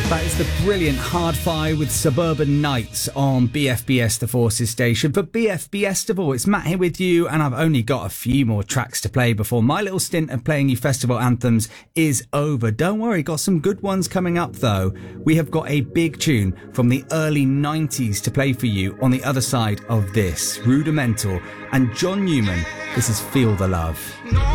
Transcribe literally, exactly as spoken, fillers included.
That is the brilliant Hard-Fi with Suburban Nights on B F B S, the Forces station. For B F B Estival, it's Matt here with you, and I've only got a few more tracks to play before my little stint of playing you festival anthems is over. Don't worry, got some good ones coming up though. We have got a big tune from the early nineties to play for you on the other side of this. Rudimental and John Newman. This is Feel the Love.